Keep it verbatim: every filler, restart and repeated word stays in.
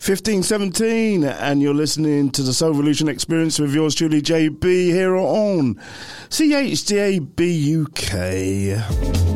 fifteen seventeen, and you're listening to the Soul Revolution Experience with yours truly, J B, here on C H D A B U K.